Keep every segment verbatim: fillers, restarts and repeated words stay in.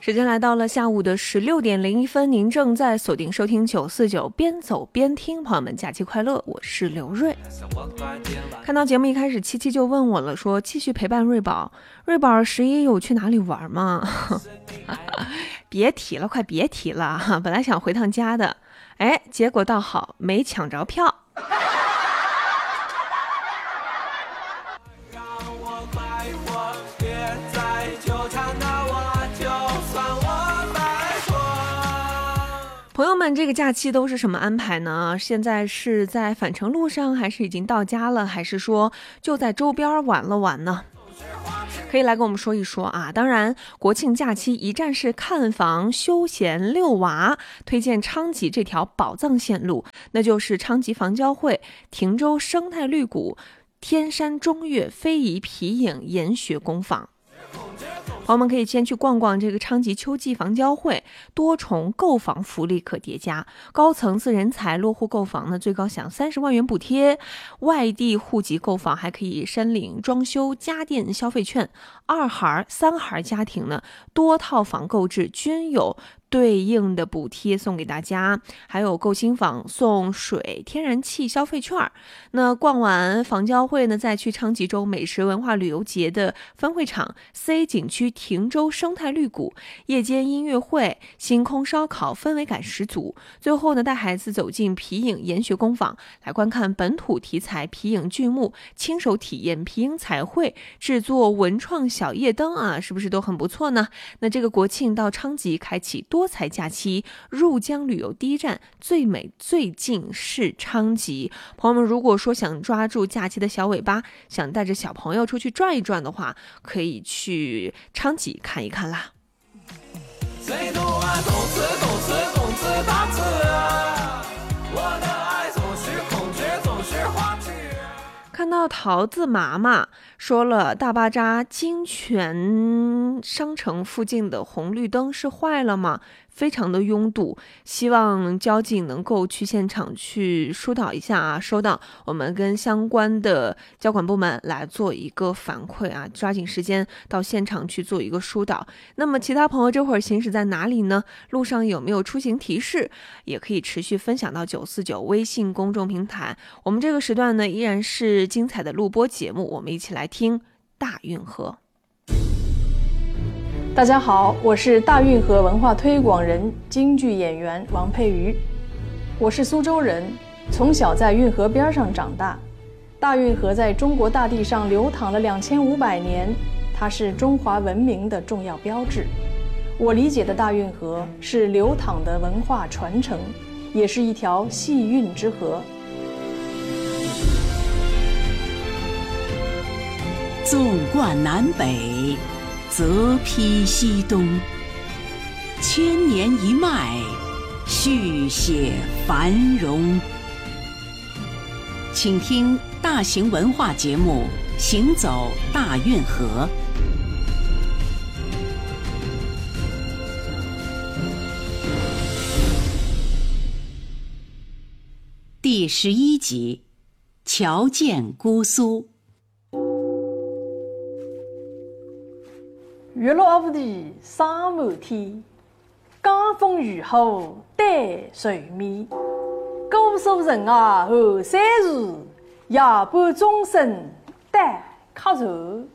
时间来到了下午的十六点零一分，您正在锁定收听九四九，边走边听，朋友们假期快乐，我是刘瑞。看到节目一开始，七七就问我了，说继续陪伴瑞宝，瑞宝十一有去哪里玩吗？别提了，快别提了，本来想回趟家的，哎，结果倒好，没抢着票。朋友们，这个假期都是什么安排呢？现在是在返程路上，还是已经到家了，还是说就在周边玩了玩呢？可以来跟我们说一说啊！当然，国庆假期一站式看房、休闲、遛娃，推荐昌吉这条宝藏线路，那就是昌吉房交会、亭州生态绿谷、天山中岳、非遗皮影研学工坊。朋友们可以先去逛逛这个昌吉秋季房交会，多重购房福利可叠加，高层次人才落户购房呢，最高享三十万元补贴，外地户籍购房还可以申领装修家电消费券，二孩三孩家庭呢，多套房购置均有对应的补贴送给大家，还有购新房送水天然气消费券。那逛完房交会呢，再去昌吉州美食文化旅游节的分会场 C 景区亭州生态绿谷，夜间音乐会、星空烧烤，氛围感十足。最后呢，带孩子走进皮影研学工坊，来观看本土题材皮影剧目，亲手体验皮影彩绘，制作文创小夜灯啊，是不是都很不错呢？那这个国庆到昌吉开启多彩假期，入江旅游第一站最美最近是昌吉。朋友们，如果说想抓住假期的小尾巴，想带着小朋友出去转一转的话，可以去昌吉看一看啦。最多啊，动词动词动词大词啊，我的爱总是恐惧总是花痴。看到桃子妈妈说了，大巴扎金泉商城附近的红绿灯是坏了吗？非常的拥堵，希望交警能够去现场去疏导一下啊。收到，我们跟相关的交管部门来做一个反馈啊，抓紧时间到现场去做一个疏导。那么其他朋友这会儿行驶在哪里呢？路上有没有出行提示？也可以持续分享到九四九微信公众平台。我们这个时段呢，依然是精彩的录播节目，我们一起来听大运河。 大家好，我是大运河文化推广人、京剧演员王佩瑜。我是苏州人，从小在运河边上长大。大运河在中国大地上流淌了两千五百年，它是中华文明的重要标志。我理解的大运河是流淌的文化传承，也是一条细运之河。 纵贯南北，则披西东，千年一脉，续写繁荣。请听大型文化节目《行走大运河》第十一集，瞧见姑苏。 月落乌啼霜满天，江风雨后待水面。姑苏人啊后三时，夜半钟声待客船。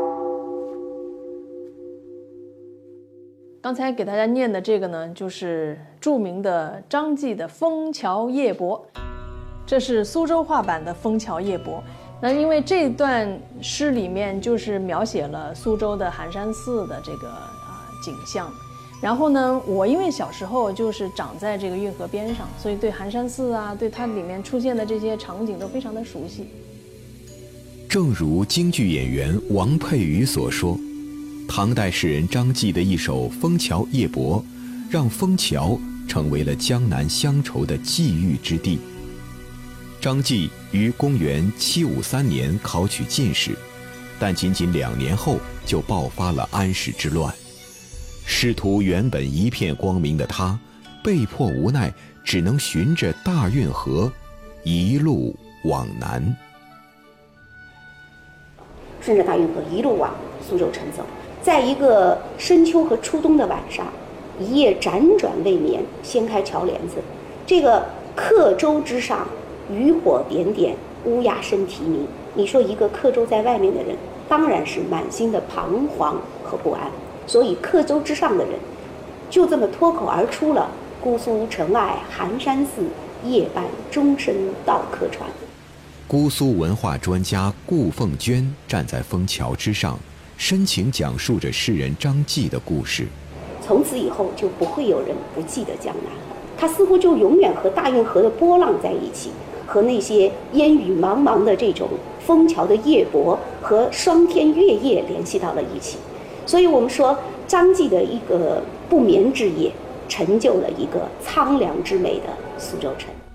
刚才给大家念的这个呢，就是著名的张继的《枫桥夜泊》，这是苏州话版的《枫桥夜泊》。那因为这段诗里面就是描写了苏州的寒山寺的这个啊景象，然后呢，我因为小时候就是长在这个运河边上，所以对寒山寺啊，对它里面出现的这些场景都非常的熟悉。 正如京剧演员王佩瑜所说，唐代诗人张继的一首《枫桥夜泊》，让枫桥成为了江南乡愁的寄寓之地。张继于公元七五三年考取进士，但仅仅两年后就爆发了安史之乱。仕途原本一片光明的他，被迫无奈，只能循着大运河一路往南。 顺着大运河一路往苏州城走， 在一个深秋和初冬的晚上，一夜辗转未眠，掀开桥帘子，这个客舟之上，渔火点点，乌鸦声啼鸣。你说一个客舟在外面的人，当然是满心的彷徨和不安。所以客舟之上的人，就这么脱口而出了“姑苏城外寒山寺，夜半钟声到客船”。 姑苏文化专家顾凤娟站在枫桥之上，深情讲述着诗人张继的故事。 从此以后就不会有人不记得江南了，它似乎就永远和大运河的波浪在一起，和那些烟雨茫茫的这种枫桥的夜泊和霜天月夜联系到了一起。所以我们说张继的一个不眠之夜，成就了一个苍凉之美的苏州城。